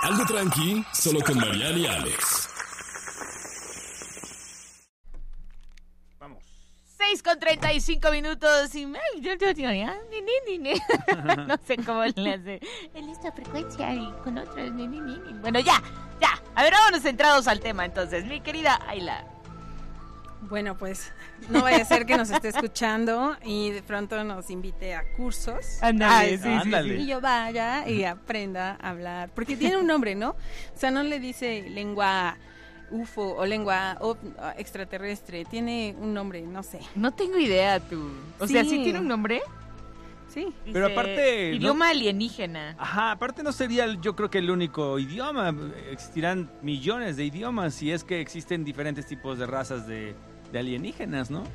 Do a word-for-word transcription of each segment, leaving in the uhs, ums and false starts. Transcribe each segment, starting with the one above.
Algo tranqui, solo con Mariana y Alex. Vamos. seis con treinta y cinco minutos y... No sé cómo le hace. En esta frecuencia y con otras... Bueno, ya, ya. A ver, vámonos centrados al tema entonces. Mi querida Ayla. Bueno, pues no vaya a ser que nos esté escuchando y de pronto nos invite a cursos. Ándale, Ay, sí, ándale. sí, sí. Y yo vaya y aprenda a hablar. Porque tiene un nombre, ¿no? O sea, no le dice lengua U F O o lengua o- extraterrestre. Tiene un nombre, no sé. No tengo idea, tú. O sea, Sí. ¿sí tiene un nombre? Sí. Pero Dice, aparte, no- Idioma alienígena. Ajá, aparte no sería el- yo creo que el único idioma. Existirán millones de idiomas si es que existen diferentes tipos de razas de, de alienígenas, ¿no?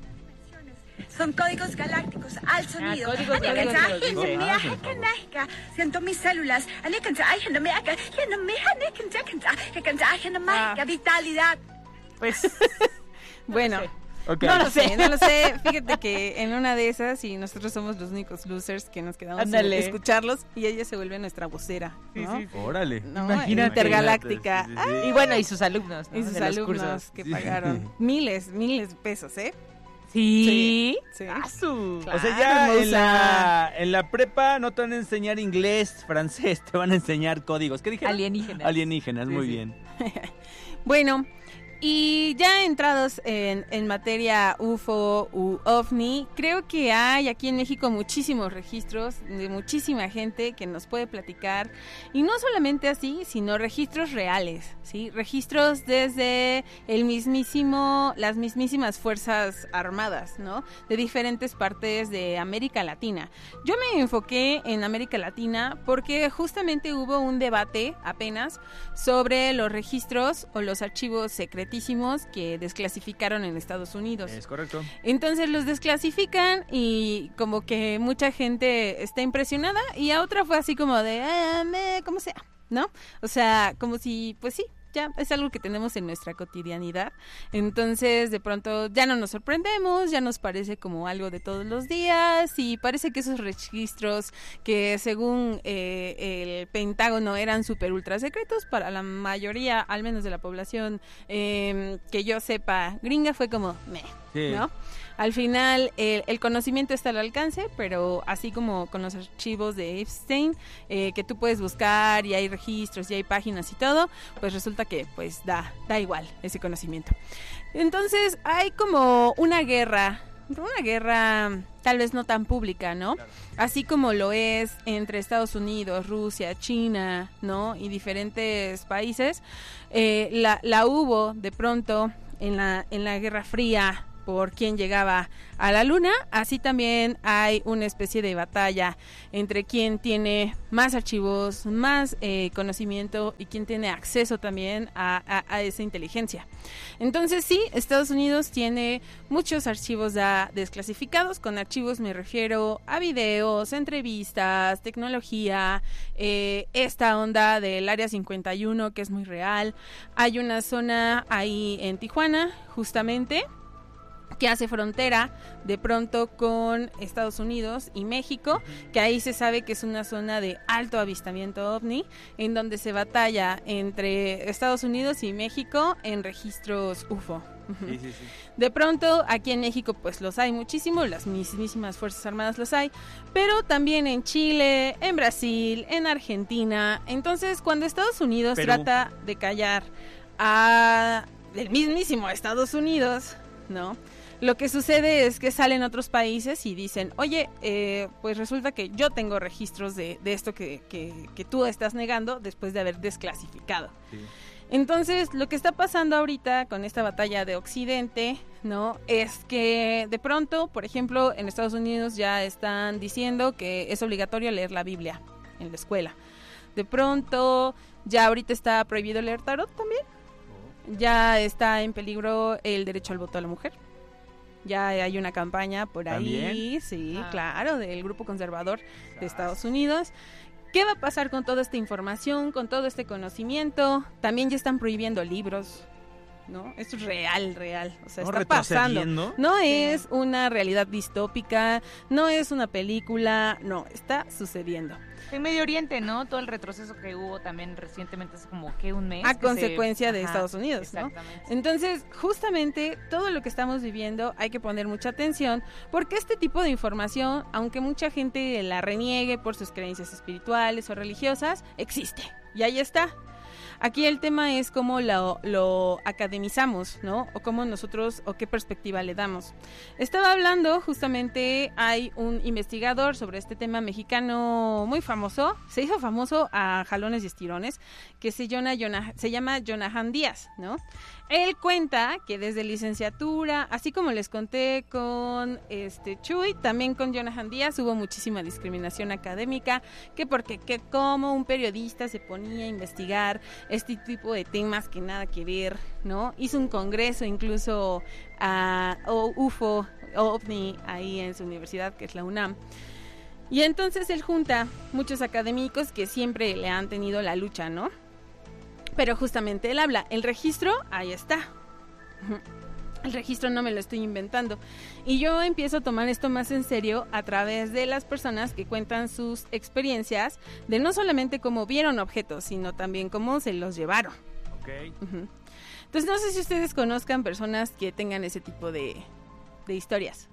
Son códigos galácticos al sonido. Ah, códigos Anekanza, galácticos, dice. hinomea, hekanahika. Siento mis células. Anekanza, ay, hinomeka, hinomea, anekanza, kanza, hekanza, hinomaica, Ah. vitalidad. Pues... Bueno. sé. Ok. No lo sé, no lo sé. Fíjate que en una de esas, y nosotros somos los únicos losers que nos quedamos a Ándale. escucharlos, y ella se vuelve nuestra vocera, ¿no? Sí, sí, sí. Órale. No, Imagínate. intergaláctica. Sí, sí, sí. Y bueno, y sus alumnos, ¿no? Y sus De los alumnos cursos. que Sí. pagaron miles, miles de pesos, ¿eh? ¿Sí? Sí. Ah, su... Claro. O sea, ya hermosa. en la, en la prepa no te van a enseñar inglés, francés, te van a enseñar códigos. ¿Qué dije? Alienígenas. Alienígenas, Sí, muy sí. bien. Bueno, y ya entrados en, en materia U F O u OVNI, creo que hay aquí en México muchísimos registros de muchísima gente que nos puede platicar, y no solamente así, sino registros reales, ¿sí? Registros desde el mismísimo, las mismísimas Fuerzas Armadas, ¿no? De diferentes partes de América Latina. Yo me enfoqué en América Latina porque justamente hubo un debate apenas sobre los registros o los archivos secretísimos que desclasificaron en Estados Unidos. Es correcto. Entonces los desclasifican y como que mucha gente está impresionada, y a otra fue así como de, ah, me, como sea, ¿no? O sea, como si, pues sí, ya es algo que tenemos en nuestra cotidianidad. Entonces de pronto ya no nos sorprendemos, ya nos parece como algo de todos los días, y parece que esos registros que según eh, el Pentágono eran super ultra secretos, para la mayoría, al menos de la población eh, que yo sepa gringa, fue como meh, Sí. ¿no? Al final el, el conocimiento está al alcance, pero así como con los archivos de Epstein, eh, que tú puedes buscar y hay registros y hay páginas y todo, pues resulta que pues da, da igual ese conocimiento. Entonces hay como una guerra, una guerra tal vez no tan pública, ¿no? Claro. Así como lo es entre Estados Unidos, Rusia, China, ¿no? Y diferentes países, eh, la, la hubo de pronto en la, en la Guerra Fría por quién llegaba a la luna. Así también hay una especie de batalla entre quién tiene más archivos, más eh, conocimiento, y quién tiene acceso también a, a, a esa inteligencia. Entonces sí, Estados Unidos tiene muchos archivos ya desclasificados. Con archivos me refiero a videos, entrevistas, tecnología, eh, esta onda del Área cincuenta y uno que es muy real. Hay una zona ahí en Tijuana, justamente, que hace frontera de pronto con Estados Unidos y México, que ahí se sabe que es una zona de alto avistamiento ovni, en donde se batalla entre Estados Unidos y México en registros U F O. Sí, sí, sí. De pronto aquí en México pues los hay muchísimo, las mismísimas Fuerzas Armadas los hay, pero también en Chile, en Brasil, en Argentina. Entonces cuando Estados Unidos Perú. trata de callar a el mismísimo Estados Unidos, ¿no? Lo que sucede es que salen otros países y dicen, oye, eh, pues resulta que yo tengo registros de, de esto que, que, que tú estás negando después de haber desclasificado. Sí. Entonces, lo que está pasando ahorita con esta batalla de Occidente, ¿no? Es que de pronto, por ejemplo, en Estados Unidos ya están diciendo que es obligatorio leer la Biblia en la escuela. De pronto, ya ahorita está prohibido leer tarot también. Ya está en peligro el derecho al voto a la mujer. Ya hay una campaña por ahí, ¿También? sí, Ah. claro, del grupo conservador de Estados Unidos. ¿Qué va a pasar con toda esta información, con todo este conocimiento? También ya están prohibiendo libros, ¿no? Esto es real, real. O sea, ¿No está pasando. retrocediendo? No es una realidad distópica, no es una película, no, está sucediendo. En Medio Oriente, ¿no? Todo el retroceso que hubo también recientemente, hace como que un mes. A que consecuencia se... de Ajá, Estados Unidos, ¿no? Exactamente. Entonces, justamente todo lo que estamos viviendo hay que poner mucha atención porque este tipo de información, aunque mucha gente la reniegue por sus creencias espirituales o religiosas, existe y ahí está. Aquí el tema es cómo lo, lo academizamos, ¿no? O cómo nosotros, o qué perspectiva le damos. Estaba hablando, justamente, hay un investigador sobre este tema mexicano muy famoso, se hizo famoso a jalones y estirones, que se, llama, se llama Jonahan Díaz, ¿no? Él cuenta que desde licenciatura, así como les conté con este Chuy, también con Jonahan Díaz hubo muchísima discriminación académica, que porque que como un periodista se ponía a investigar este tipo de temas que nada que ver, ¿no? Hizo un congreso incluso a uh, U F O, OVNI, ahí en su universidad, que es la UNAM. Y entonces él junta muchos académicos que siempre le han tenido la lucha, ¿no? Pero justamente él habla, el registro, ahí está. El registro no me lo estoy inventando. Y yo empiezo a tomar esto más en serio a través de las personas que cuentan sus experiencias de no solamente cómo vieron objetos, sino también cómo se los llevaron. Ok. Uh-huh. Entonces no sé si ustedes conozcan personas que tengan ese tipo de, de historias.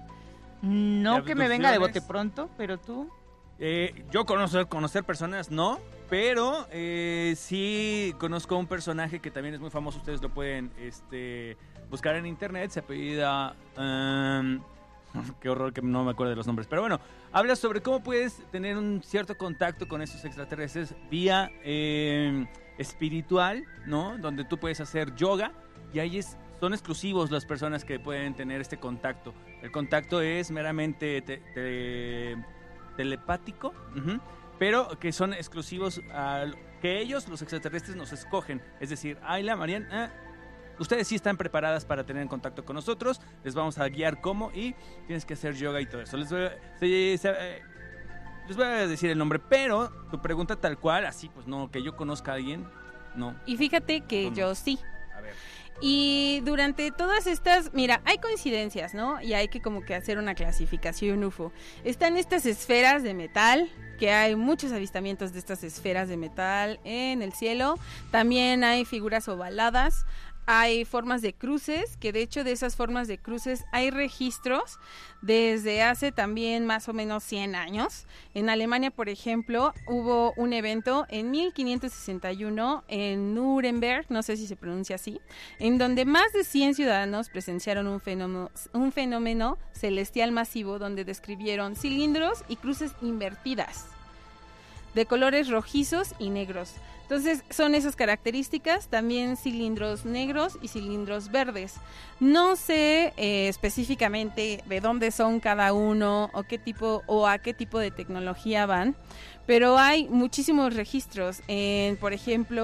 No ¿De que me venga de bote abducciones? pronto, pero tú... Eh, yo conocer, conocer personas, no, pero eh, sí conozco un personaje que también es muy famoso, ustedes lo pueden este, buscar en internet, se apellida... Um, qué horror que no me acuerdo de los nombres, pero bueno, habla sobre cómo puedes tener un cierto contacto con estos extraterrestres vía eh, espiritual, ¿no? Donde tú puedes hacer yoga y ahí es, son exclusivos las personas que pueden tener este contacto. El contacto es meramente... Te, te, telepático, uh-huh, pero que son exclusivos a que ellos, los extraterrestres, nos escogen. Es decir, Ayla, Mariana, eh, ustedes sí están preparadas para tener en contacto con nosotros, les vamos a guiar cómo y tienes que hacer yoga y todo eso. Les voy a, se, se, eh, les voy a decir el nombre, pero tu pregunta tal cual, así pues no, que yo conozca a alguien, no. Y fíjate que ¿Cómo? yo sí. A ver. Y durante todas estas, mira, hay coincidencias, ¿no? Y hay que como que hacer una clasificación U F O. Están estas esferas de metal, que hay muchos avistamientos de estas esferas de metal en el cielo. También hay figuras ovaladas. Hay formas de cruces, que de hecho de esas formas de cruces hay registros desde hace también más o menos cien años. En Alemania, por ejemplo, hubo un evento en mil quinientos sesenta y uno en Nuremberg, no sé si se pronuncia así, en donde más de cien ciudadanos presenciaron un fenómeno, un fenómeno celestial masivo donde describieron cilindros y cruces invertidas de colores rojizos y negros. Entonces son esas características, también cilindros negros y cilindros verdes. No sé eh, específicamente de dónde son cada uno o qué tipo o a qué tipo de tecnología van, pero hay muchísimos registros. En, por ejemplo,